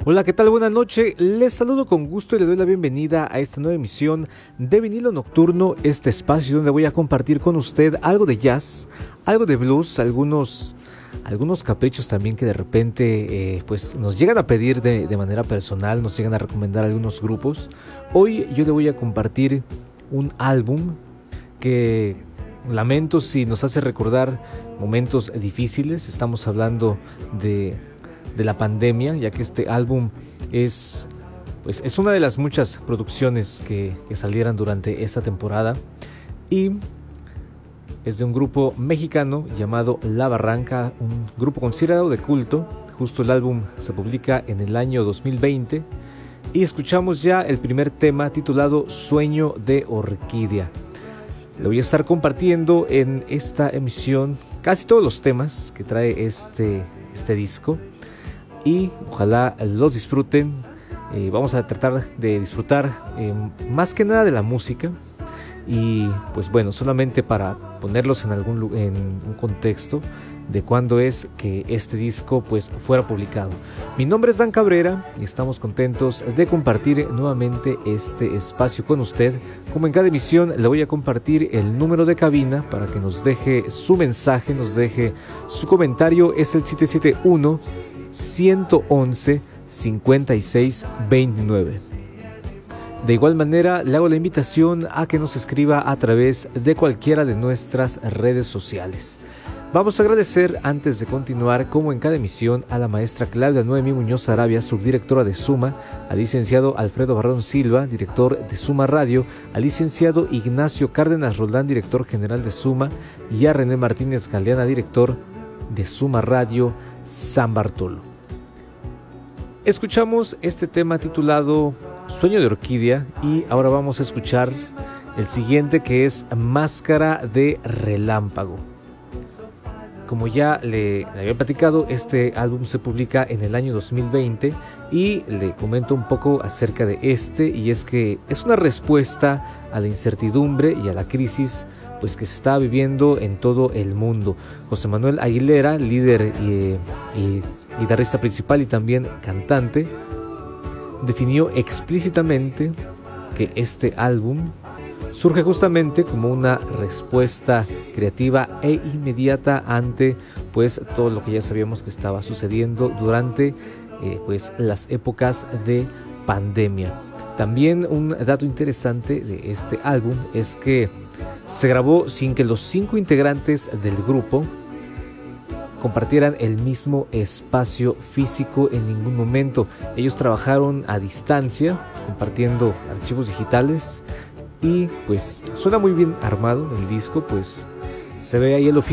Hola, ¿qué tal? Buenas noches. Les saludo con gusto y le doy la bienvenida a esta nueva emisión de Vinilo Nocturno, este espacio donde voy a compartir con usted algo de jazz, algo de blues, algunos caprichos también que de repente pues nos llegan a pedir de manera personal, nos llegan a recomendar algunos grupos. Hoy yo le voy a compartir un álbum que lamento si nos hace recordar momentos difíciles. Estamos hablando de la pandemia, ya que este álbum es una de las muchas producciones que salieran durante esta temporada y es de un grupo mexicano llamado La Barranca, un grupo considerado de culto. Justo el álbum se publica en el año 2020 y escuchamos ya el primer tema titulado Sueño de Orquídea. Le voy a estar compartiendo en esta emisión casi todos los temas que trae este disco y ojalá los disfruten. Vamos a tratar de disfrutar más que nada de la música y pues bueno, solamente para ponerlos en un contexto de cuándo es que este disco pues fuera publicado. Mi nombre es Dan Cabrera y estamos contentos de compartir nuevamente este espacio con usted. Como en cada emisión le voy a compartir el número de cabina para que nos deje su mensaje, nos deje su comentario. Es el 771-111-5629. De igual manera, le hago la invitación a que nos escriba a través de cualquiera de nuestras redes sociales. Vamos a agradecer, antes de continuar, como en cada emisión, a la maestra Claudia Noemí Muñoz Arabia, subdirectora de Suma, al licenciado Alfredo Barrón Silva, director de Suma Radio, al licenciado Ignacio Cárdenas Roldán, director general de Suma, y a René Martínez Galeana, director de Suma Radio San Bartolo. Escuchamos este tema titulado Sueño de Orquídea y ahora vamos a escuchar el siguiente, que es Máscara de Relámpago. Como ya le había platicado, este álbum se publica en el año 2020 y le comento un poco acerca de y es que es una respuesta a la incertidumbre y a la crisis pues que se está viviendo en todo el mundo. José Manuel Aguilera, líder y guitarrista principal y también cantante, definió explícitamente que este álbum surge justamente como una respuesta creativa e inmediata ante pues todo lo que ya sabíamos que estaba sucediendo durante pues las épocas de pandemia. También un dato interesante de este álbum es que se grabó sin que los 5 integrantes del grupo compartieran el mismo espacio físico en ningún momento. Ellos trabajaron a distancia, compartiendo archivos digitales y pues suena muy bien armado el disco, pues se ve ahí el oficio